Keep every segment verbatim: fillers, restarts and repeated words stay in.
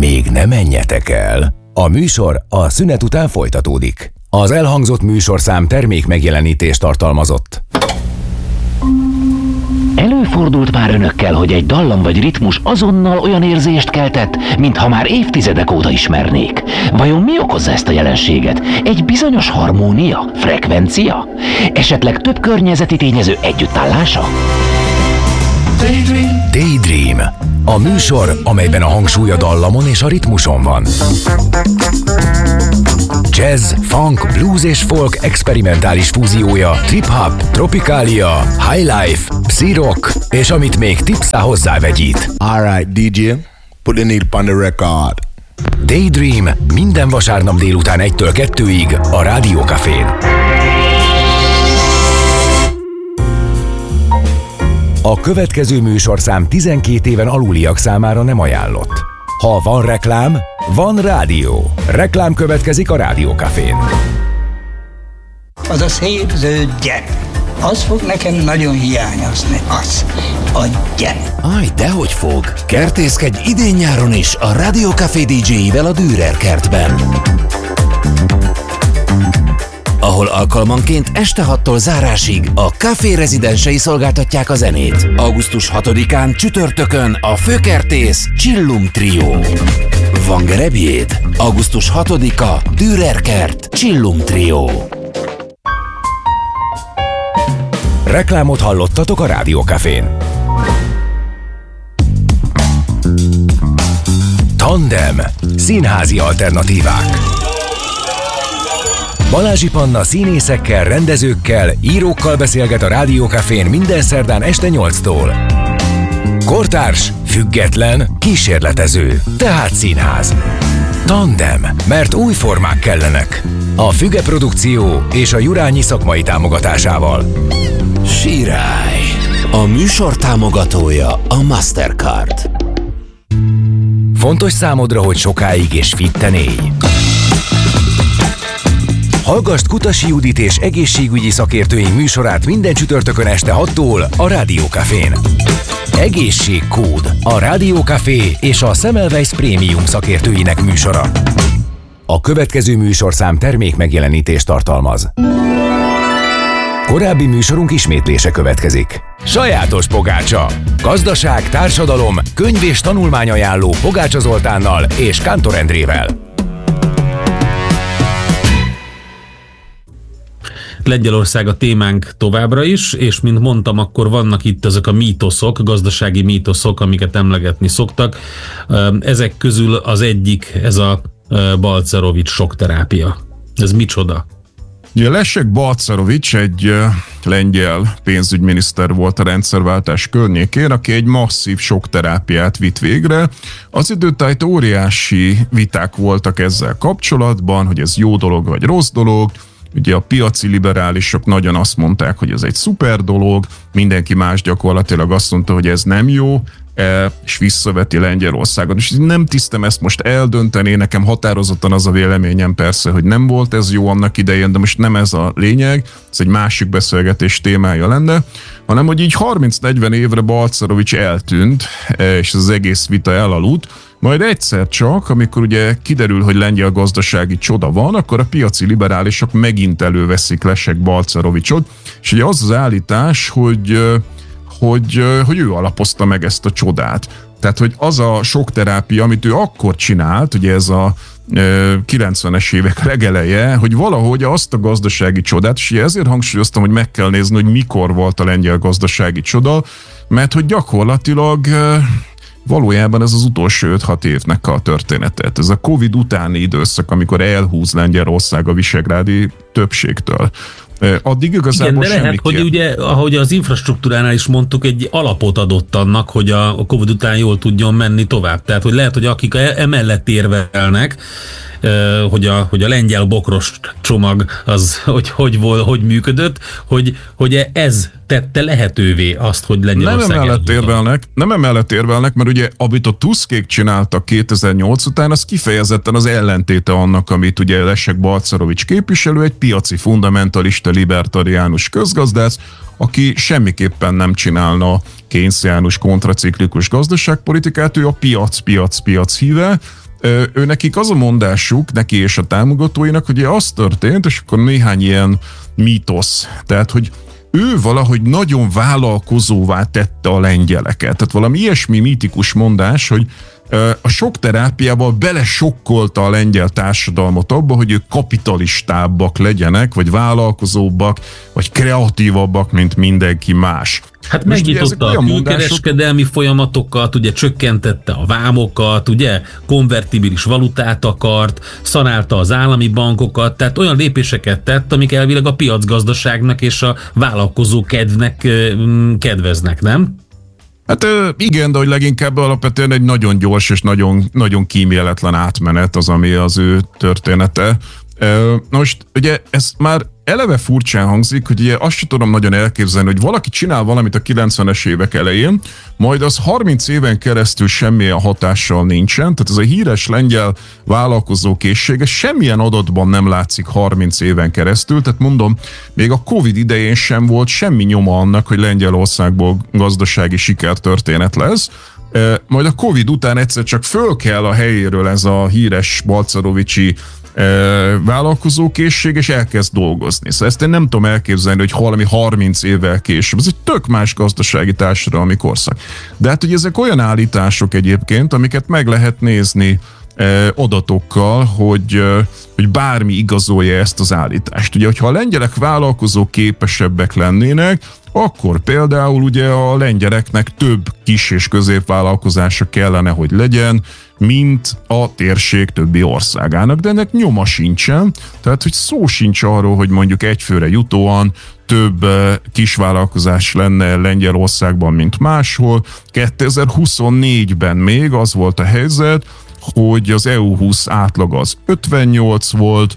még ne menjetek el. A műsor a szünet után folytatódik. Az elhangzott műsorszám termék megjelenítést tartalmazott. Előfordult már önökkel, hogy egy dallam vagy ritmus azonnal olyan érzést keltett, mintha már évtizedek óta ismernék. Vajon mi okozza ezt a jelenséget? Egy bizonyos harmónia? Frekvencia? Esetleg több környezeti tényező együttállása? Daydream. Daydream. A műsor, amelyben a hangsúly a dallamon és a ritmuson van. Jazz, funk, blues és folk experimentális fúziója, trip-hop, tropikália, highlife, psi-rock, és amit még tipszá hozzávegyít. Alright, dé dzsé, put the needle on the record. Daydream minden vasárnap délután egytől kettőig a Rádió Cafén. A következő műsorszám tizenkét éven aluliak számára nem ajánlott. Ha van reklám, van rádió. Reklám következik a Rádió Cafén. Az a szép zöld gyep, az fog nekem nagyon hiányozni, az, a gyep. Aj, dehogy fog. Kertészkedj idén-nyáron is a Rádió Café dé dzséivel a Dürer kertben, ahol alkalmanként este hattól zárásig a Café rezidensei szolgáltatják a zenét. augusztus hatodikán csütörtökön a főkertész Csillum Trio. Van gerebjéd? augusztus hatodika Dürer kert Csillum Trio. Reklámot hallottatok a Rádió Cafén. Tandem. Színházi alternatívák. Balázsi Panna színészekkel, rendezőkkel, írókkal beszélget a Rádió Cafén minden szerdán este nyolctól. Kortárs, független, kísérletező, tehát színház. Tandem, mert új formák kellenek. A Füge Produkció és a Jurányi szakmai támogatásával. Sirály. A műsor támogatója a Mastercard. Fontos számodra, hogy sokáig és fitten élj. Hallgasd Kutasi Judit és egészségügyi szakértőink műsorát minden csütörtökön este hattól a Rádió Cafén. Egészségkód, a Rádió Café és a Semmelweis Prémium szakértőinek műsora. A következő műsorszám termék megjelenítést tartalmaz. Korábbi műsorunk ismétlése következik. Sajátos pogácsa. Gazdaság, társadalom, könyv és tanulmányajánló Pogácsa Zoltánnal és Kántor Endrével. Lengyelország a témánk továbbra is, és mint mondtam, akkor vannak itt ezek a mítoszok, gazdasági mítoszok, amiket emlegetni szoktak. Ezek közül az egyik, ez a Balcerovics sokterápia. Ez micsoda? Ugye Leszek Balcerovics egy uh, lengyel pénzügyminiszter volt a rendszerváltás környékén, aki egy masszív sokterápiát vitt végre. Az időtájt óriási viták voltak ezzel kapcsolatban, hogy ez jó dolog vagy rossz dolog. Ugye a piaci liberálisok nagyon azt mondták, hogy ez egy szuper dolog, mindenki más gyakorlatilag azt mondta, hogy ez nem jó, és visszaveti Lengyelországon. És nem tisztem ezt most eldönteni, nekem határozottan az a véleményem persze, hogy nem volt ez jó annak idején, de most nem ez a lényeg, ez egy másik beszélgetés témája lenne, hanem hogy így harminc-negyven évre Balcerovics eltűnt, és az egész vita elaludt, majd egyszer csak, amikor ugye kiderül, hogy lengyel gazdasági csoda van, akkor a piaci liberálisok megint előveszik Leszek Balcerovicsot, és ugye az az állítás, hogy Hogy, hogy ő alapozta meg ezt a csodát. Tehát, hogy az a sokterápia, amit ő akkor csinált, ugye ez a kilencvenes évek legeleje, hogy valahogy azt a gazdasági csodát, és ezért hangsúlyoztam, hogy meg kell nézni, hogy mikor volt a lengyel gazdasági csoda, mert hogy gyakorlatilag valójában ez az utolsó öt-hat évnek a története. Ez a Covid utáni időszak, amikor elhúz Lengyelország a visegrádi többségtől. Addig igazából igen, de lehet, hogy ugye, ahogy az infrastruktúránál is mondtuk, egy alapot adott annak, hogy a Covid után jól tudjon menni tovább. Tehát, hogy lehet, hogy akik emellett érvelnek, hogy a, hogy a lengyel bokros csomag az, hogy hogy, volt, hogy működött, hogy, hogy ez tette lehetővé azt, hogy Lengyelország nem emellett érvelnek, nem emellett érvelnek, mert ugye amit a Tuskék csináltak kétezer-nyolc után, az kifejezetten az ellentéte annak, amit ugye Leszek Balcerovics képviselő, egy piaci fundamentalista, libertariánus közgazdász, aki semmiképpen nem csinálna keynesiánus kontraciklikus gazdaságpolitikát, ő a piac, piac, piac híve, ő nekik az a mondásuk, neki és a támogatóinak, hogy az történt, és akkor néhány ilyen mítosz. Tehát, hogy ő valahogy nagyon vállalkozóvá tette a lengyeleket. Tehát valami ilyesmi mítikus mondás, hogy a sok terápiával belesokkolta a lengyel társadalmat abba, hogy ők kapitalistábbak legyenek, vagy vállalkozóbbak, vagy kreatívabbak, mint mindenki más. Hát megnyitotta a külkereskedelmi mondások... folyamatokat, ugye csökkentette a vámokat, ugye konvertibilis valutát akart, szanálta az állami bankokat, tehát olyan lépéseket tett, amik elvileg a piacgazdaságnak és a vállalkozó kedvnek kedveznek, nem? Hát igen, de hogy leginkább alapvetően egy nagyon gyors és nagyon, nagyon kíméletlen átmenet az, ami az ő története. Most ugye ez már eleve furcsán hangzik, hogy ugye azt sem tudom nagyon elképzelni, hogy valaki csinál valamit a kilencvenes évek elején, majd az harminc éven keresztül semmilyen hatással nincsen, tehát ez a híres lengyel vállalkozó készsége semmilyen adatban nem látszik harminc éven keresztül, tehát mondom, még a Covid idején sem volt semmi nyoma annak, hogy Lengyelországból gazdasági sikertörténet lesz. Majd a Covid után egyszer csak föl kell a helyéről ez a híres Balcerowiczi vállalkozókészség, és elkezd dolgozni. Szóval ezt én nem tudom elképzelni, hogy valami harminc évvel később. Ez egy tök más gazdasági társadalmi korszak. De hát ugye ezek olyan állítások egyébként, amiket meg lehet nézni adatokkal, hogy, hogy bármi igazolja ezt az állítást. Ugye, hogyha a lengyelek vállalkozók képesebbek lennének, akkor például ugye a lengyeleknek több kis és középvállalkozása kellene, hogy legyen, mint a térség többi országának, de ennek nyoma sincsen, tehát hogy szó sincs arról, hogy mondjuk egyfőre jutóan több kisvállalkozás lenne Lengyelországban, mint máshol. kétezer-huszonnégyben még az volt a helyzet, hogy az é u húsz átlag az ötvennyolc volt,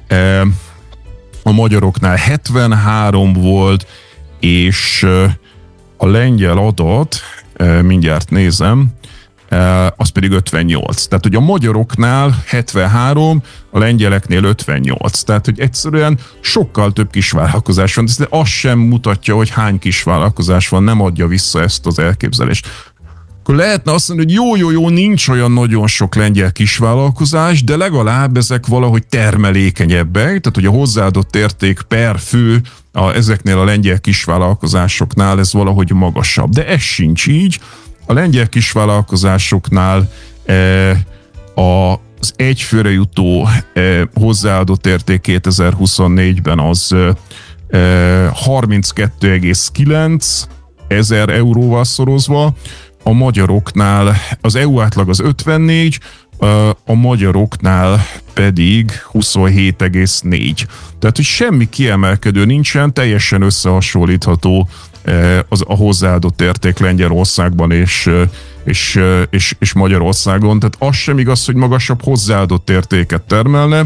a magyaroknál hetvenhárom volt, és a lengyel adat, mindjárt nézem, az pedig ötvennyolc. Tehát, hogy a magyaroknál hetvenhárom, a lengyeleknél ötvennyolc. Tehát, hogy egyszerűen sokkal több kisvállalkozás van, de az sem mutatja, hogy hány kisvállalkozás van, nem adja vissza ezt az elképzelést. Akkor lehetne azt mondani, hogy jó, jó, jó, nincs olyan nagyon sok lengyel kisvállalkozás, de legalább ezek valahogy termelékenyebbek, tehát hogy a hozzáadott érték per fő a, ezeknél a lengyel kisvállalkozásoknál ez valahogy magasabb. De ez sincs így. A lengyel kisvállalkozásoknál e, a, az egyfőre jutó e, hozzáadott érték kétezer-huszonnégyben az e, harminckettő egész kilenc ezer euróval szorozva, a magyaroknál az é u átlag az ötvennégy, a magyaroknál pedig huszonhét egész négy. Tehát, hogy semmi kiemelkedő nincsen, teljesen összehasonlítható az a hozzáadott érték Lengyelországban és, és, és, és Magyarországon. Tehát az sem igaz, hogy magasabb hozzáadott értéket termelne.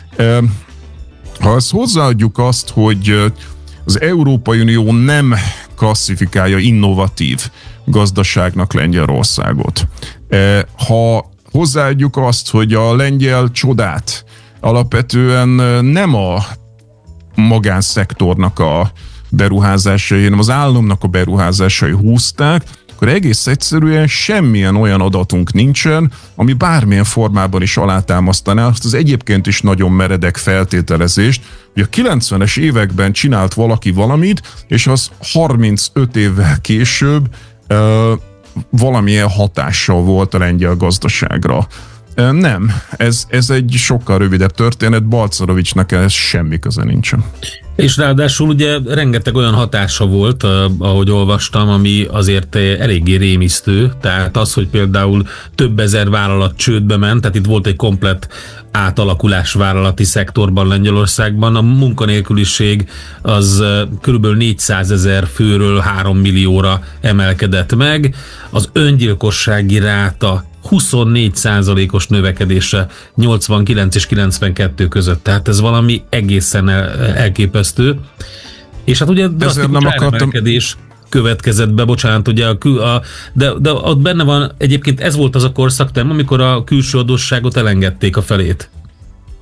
Ha ezt hozzáadjuk azt, hogy az Európai Unió nem klasszifikálja innovatív gazdaságnak Lengyelországot. Ha hozzáadjuk azt, hogy a lengyel csodát alapvetően nem a magánszektornak a beruházásai, hanem az államnak a beruházásai húzták, akkor egész egyszerűen semmilyen olyan adatunk nincsen, ami bármilyen formában is alátámasztaná azt az egyébként is nagyon meredek feltételezést, hogy a kilencvenes években csinált valaki valamit, és az harmincöt évvel később uh, valamilyen hatással volt a lengyel gazdaságra. Uh, nem, ez, ez egy sokkal rövidebb történet, Balcerovicsnak ez semmi köze nincsen. És ráadásul ugye rengeteg olyan hatása volt, ahogy olvastam, ami azért eléggé rémisztő, tehát az, hogy például több ezer vállalat csődbe ment, tehát itt volt egy komplett átalakulás vállalati szektorban Lengyelországban, a munkanélküliség az körülbelül négyszázezer főről három millióra emelkedett meg, az öngyilkossági ráta huszonnégy százalékos növekedése nyolcvankilenc és kilencvenkettő között. Tehát ez valami egészen elképesztő. És hát ugye drasztikus áremelkedés következett be, bocsánat, ugye a, kül, a, de, de ott benne van, egyébként ez volt az a korszak, nem, amikor a külső adósságot elengedték a felét.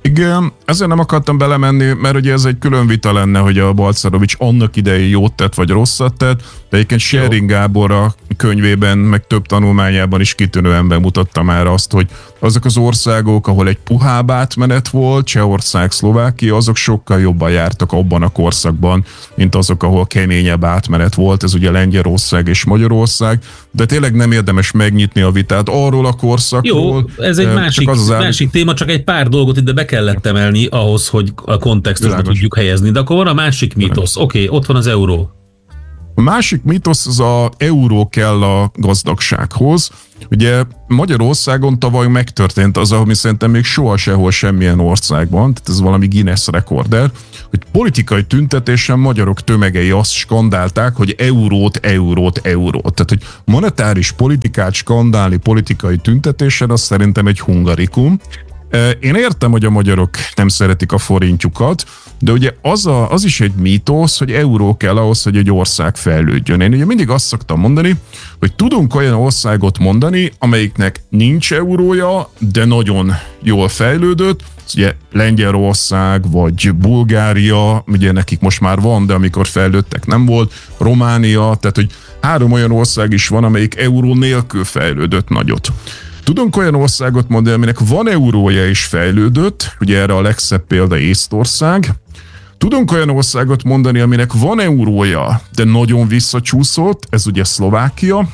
Igen, ezért nem akartam belemenni, mert ugye ez egy külön vita lenne, hogy a Balcerovics annak idején jót tett, vagy rosszat tett, de egyébként Schering Gábor a könyvében, meg több tanulmányában is kitűnően bemutatta már azt, hogy azok az országok, ahol egy puhább átmenet volt, Csehország, Szlovákia, azok sokkal jobban jártak abban a korszakban, mint azok, ahol keményebb átmenet volt, ez ugye Lengyelország és Magyarország, de tényleg nem érdemes megnyitni a vitát arról a korszakról. Jó, ez egy másik, az az másik téma, csak egy pár dolgot ide be kellett emelni ahhoz, hogy a kontextusba tudjuk helyezni. De akkor van a másik mítosz. Oké, okay, ott van az euró. A másik mítosz az a euró kell a gazdagsághoz. Ugye Magyarországon tavaly megtörtént az, ami szerintem még soha sehol semmilyen országban, tehát ez valami Guinness rekorder, hogy politikai tüntetésen magyarok tömegei azt skandálták, hogy eurót, eurót, eurót. Tehát, hogy monetáris politikát skandálni politikai tüntetésen, az szerintem egy hungarikum. Én értem, hogy a magyarok nem szeretik a forintjukat, de ugye az, a, az is egy mítosz, hogy euró kell ahhoz, hogy egy ország fejlődjön. Én ugye mindig azt szoktam mondani, hogy tudunk olyan országot mondani, amelyiknek nincs eurója, de nagyon jól fejlődött, ugye Lengyelország vagy Bulgária, ugye nekik most már van, de amikor fejlődtek nem volt, Románia, tehát hogy három olyan ország is van, amelyik euró nélkül fejlődött nagyot. Tudunk olyan országot mondani, aminek van eurója és fejlődött, ugye erre a legszebb példa Észtország. Tudunk olyan országot mondani, aminek van eurója, de nagyon visszacsúszott, ez ugye Szlovákia.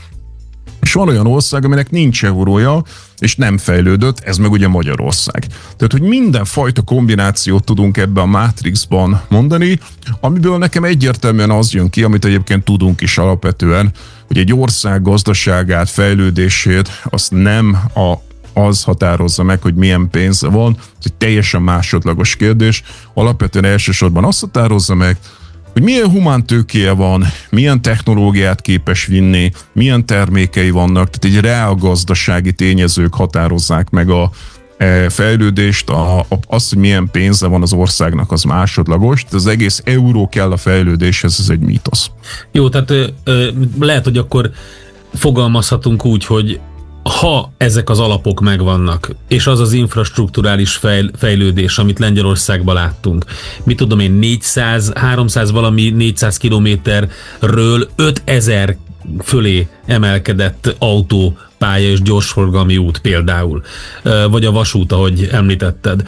És van olyan ország, aminek nincs eurója, és nem fejlődött, ez meg ugye Magyarország. Tehát, hogy mindenfajta kombinációt tudunk ebben a Matrixban mondani, amiből nekem egyértelműen az jön ki, amit egyébként tudunk is alapvetően, hogy egy ország gazdaságát, fejlődését, azt nem a, az határozza meg, hogy milyen pénze van, ez egy teljesen másodlagos kérdés. Alapvetően elsősorban azt határozza meg, hogy milyen humántőkéje van, milyen technológiát képes vinni, milyen termékei vannak, tehát egy reálgazdasági tényezők határozzák meg a fejlődést, a, a, azt, hogy milyen pénze van az országnak, az másodlagos, az egész euró kell a fejlődéshez, ez egy mítosz. Jó, tehát ö, lehet, hogy akkor fogalmazhatunk úgy, hogy ha ezek az alapok megvannak, és az az infrastrukturális fejl- fejlődés, amit Lengyelországban láttunk, mit tudom én, négyszáz, háromszáz valami négyszáz kilométerről ötezer fölé emelkedett autópálya és gyorsforgalmi út például, vagy a vasút, ahogy említetted,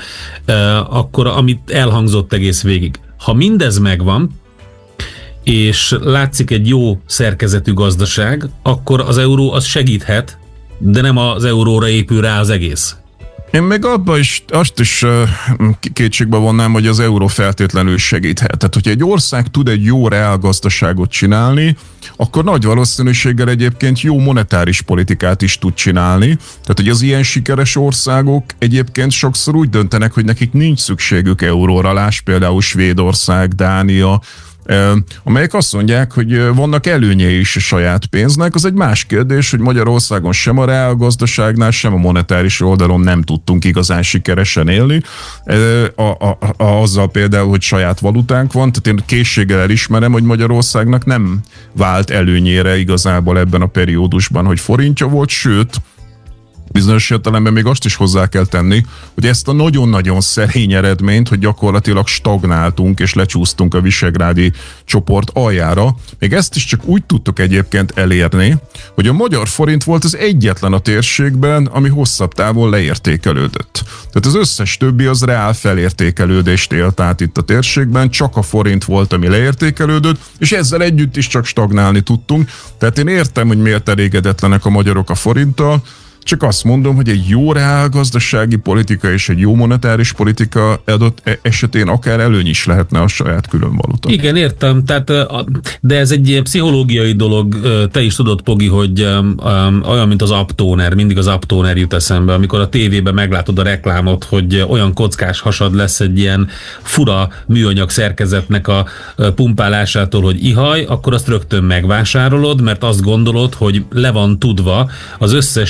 akkor amit elhangzott egész végig. Ha mindez megvan, és látszik egy jó szerkezetű gazdaság, akkor az euró az segíthet, de nem az euróra épül rá az egész. Én még abban is, azt is kétségbe vonnám, hogy az euró feltétlenül segíthet. Tehát, hogyha egy ország tud egy jó reálgazdaságot csinálni, akkor nagy valószínűséggel egyébként jó monetáris politikát is tud csinálni. Tehát, hogy az ilyen sikeres országok egyébként sokszor úgy döntenek, hogy nekik nincs szükségük euróra, láss például Svédország, Dánia, amelyek azt mondják, hogy vannak előnyei is a saját pénznek. Az egy más kérdés, hogy Magyarországon sem a reálgazdaságnál, sem a monetáris oldalon nem tudtunk igazán sikeresen élni. A, a, a, azzal például, hogy saját valutánk van, tehát én készséggel elismerem, hogy Magyarországnak nem vált előnyére igazából ebben a periódusban, hogy forintja volt, sőt, bizonyos értelemben még azt is hozzá kell tenni, hogy ezt a nagyon-nagyon szerény eredményt, hogy gyakorlatilag stagnáltunk és lecsúsztunk a visegrádi csoport aljára, még ezt is csak úgy tudtuk egyébként elérni, hogy a magyar forint volt az egyetlen a térségben, ami hosszabb távon leértékelődött. Tehát az összes többi az reál felértékelődést élt át itt a térségben, csak a forint volt, ami leértékelődött, és ezzel együtt is csak stagnálni tudtunk. Tehát én értem, hogy miért elégedetlenek a magyarok a forinttal, csak azt mondom, hogy egy jó reálgazdasági politika és egy jó monetáris politika adott esetén akár előny is lehetne a saját külön valuta. Igen, értem, tehát, de ez egy pszichológiai dolog. Te is tudod, Pogi, hogy olyan, mint az Aptoner, mindig az Aptoner jut eszembe, amikor a tévében meglátod a reklámot, hogy olyan kockás hasad lesz egy ilyen fura műanyag szerkezetnek a pumpálásától, hogy ihaj, akkor azt rögtön megvásárolod, mert azt gondolod, hogy le van tudva az összes többi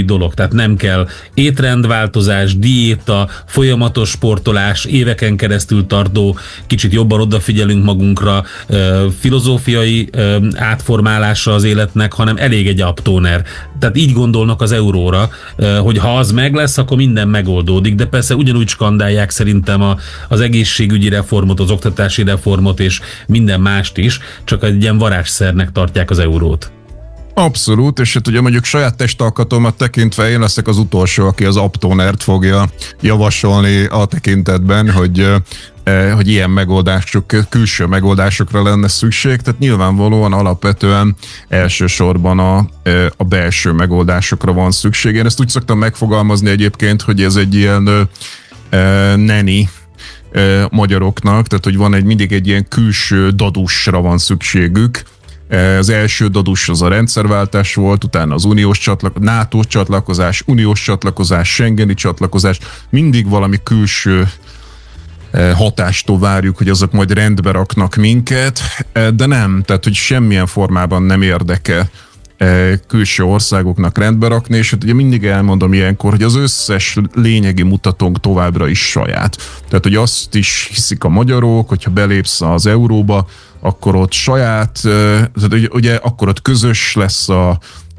dolog, tehát nem kell étrendváltozás, diéta, folyamatos sportolás, éveken keresztül tartó, kicsit jobban odafigyelünk magunkra, filozófiai átformálása az életnek, hanem elég egy uptoner. Tehát így gondolnak az euróra, hogy ha az meg lesz, akkor minden megoldódik, de persze ugyanúgy skandálják szerintem a, az egészségügyi reformot, az oktatási reformot és minden mást is, csak egy ilyen varázsszernek tartják az eurót. Abszolút, és hát ugye mondjuk saját testalkatomat tekintve én leszek az utolsó, aki az uptonert fogja javasolni a tekintetben, hogy, eh, hogy ilyen megoldások, külső megoldásokra lenne szükség, tehát nyilvánvalóan alapvetően elsősorban a, eh, a belső megoldásokra van szükség. Én ezt úgy szoktam megfogalmazni egyébként, hogy ez egy ilyen eh, neni eh, magyaroknak, tehát hogy van egy mindig egy ilyen külső dadusra van szükségük. Az első dadus az a rendszerváltás volt, utána az uniós csatlakozás, NATO csatlakozás, uniós csatlakozás, schengeni csatlakozás, mindig valami külső hatástól várjuk, hogy azok majd rendbe raknak minket, de nem, tehát hogy semmilyen formában nem érdekel külső országoknak rendbe rakni, és hát ugye mindig elmondom ilyenkor, hogy az összes lényegi mutatónk továbbra is saját. Tehát, hogy azt is hiszik a magyarok, hogyha belépsz az euróba, akkor ott saját, tehát ugye akkor ott közös lesz a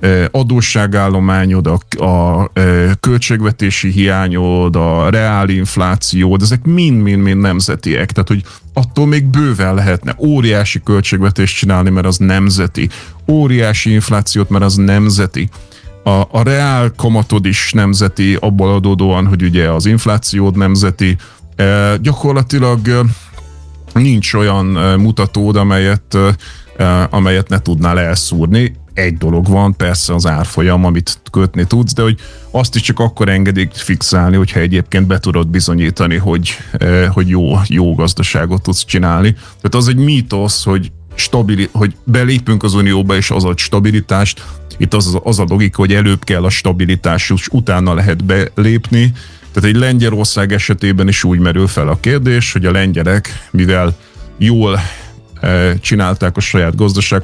adósságállományod, a, a költségvetési hiányod, a reálinflációd, ezek mind-mind-mind nemzetiek. Tehát, hogy attól még bőven lehetne óriási költségvetést csinálni, mert az nemzeti. Óriási inflációt, mert az nemzeti. A, a reál kamatod is nemzeti, abból adódóan, hogy ugye az inflációd nemzeti. E, gyakorlatilag e, nincs olyan e, mutatód, amelyet, e, amelyet ne tudnál elszúrni. Egy dolog van, persze az árfolyam, amit kötni tudsz, de hogy azt is csak akkor engedik fixálni, hogyha egyébként be tudod bizonyítani, hogy, eh, hogy jó, jó gazdaságot tudsz csinálni. Tehát az egy mítosz, hogy, stabili, hogy belépünk az unióba és az ad stabilitást. Itt az, az a logika, hogy előbb kell a stabilitás, és utána lehet belépni. Tehát egy Lengyelország esetében is úgy merül fel a kérdés, hogy a lengyelek, mivel jól csinálták a saját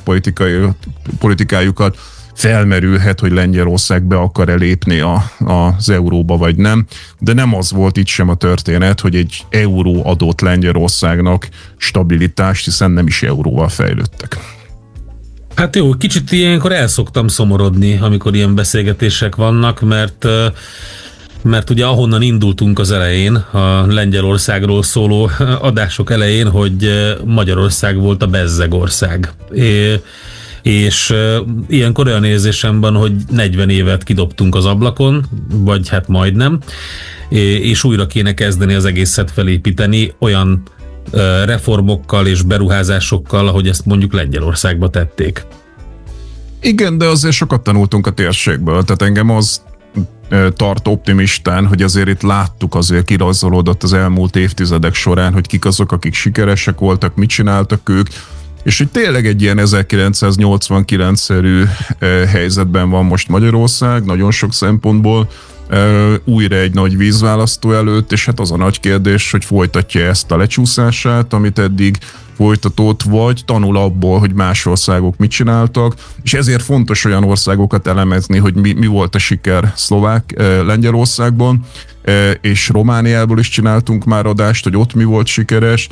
gazdaságpolitikájukat, felmerülhet, hogy Lengyelország be akar elépni a, az euróba, vagy nem, de nem az volt itt sem a történet, hogy egy euró adott Lengyelországnak stabilitást, hiszen nem is euróval fejlődtek. Hát jó, kicsit ilyenkor el szoktam szomorodni, amikor ilyen beszélgetések vannak, mert mert ugye ahonnan indultunk az elején, a Lengyelországról szóló adások elején, hogy Magyarország volt a bezzegország. É, és ilyenkor olyan érzésem van, hogy negyven évet kidobtunk az ablakon, vagy hát majdnem, és újra kéne kezdeni az egészet felépíteni olyan reformokkal és beruházásokkal, ahogy ezt mondjuk Lengyelországba tették. Igen, de azért sokat tanultunk a térségből, tehát engem az tart optimistán, hogy azért itt láttuk, azért kirajzolódott az elmúlt évtizedek során, hogy kik azok, akik sikeresek voltak, mit csináltak ők, és hogy tényleg egy ilyen ezerkilencszáznyolcvankilenc-szerű helyzetben van most Magyarország, nagyon sok szempontból, újra egy nagy vízválasztó előtt, és hát az a nagy kérdés, hogy folytatja ezt a lecsúszását, amit eddig folytatott, vagy tanul abból, hogy más országok mit csináltak, és ezért fontos olyan országokat elemezni, hogy mi, mi volt a siker Szlovák, Lengyelországban, és Romániából is csináltunk már adást, hogy ott mi volt sikeres,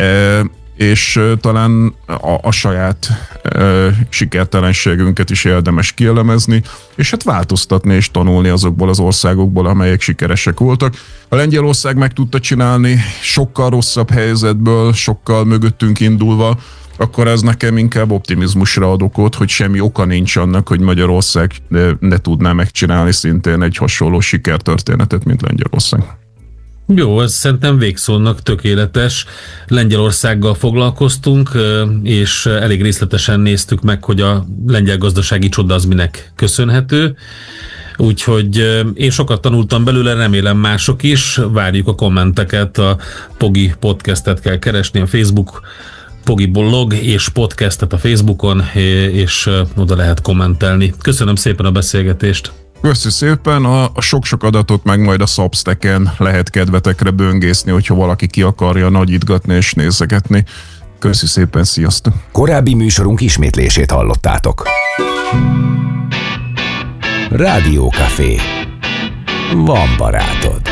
és talán a, a saját e, sikertelenségünket is érdemes kielemezni, és hát változtatni és tanulni azokból az országokból, amelyek sikeresek voltak. A Lengyelország meg tudta csinálni sokkal rosszabb helyzetből, sokkal mögöttünk indulva, akkor ez nekem inkább optimizmusra ad okot, hogy semmi oka nincs annak, hogy Magyarország ne, ne tudná megcsinálni szintén egy hasonló sikertörténetet, mint Lengyelország. Jó, ez szerintem végszónak tökéletes. Lengyelországgal foglalkoztunk, és elég részletesen néztük meg, hogy a lengyel gazdasági csoda az minek köszönhető. Úgyhogy én sokat tanultam belőle, remélem mások is. Várjuk a kommenteket, a Pogi Podcastet kell keresni a Facebook, Pogi blog és podcastet a Facebookon, és oda lehet kommentelni. Köszönöm szépen a beszélgetést! Köszi szépen, a, a sok-sok adatot meg majd a Substacken lehet kedvetekre böngészni, hogyha valaki ki akarja nagyítgatni és nézegetni. Köszi szépen, sziasztok! Korábbi műsorunk ismétlését hallottátok. Rádiókafé. Van barátod.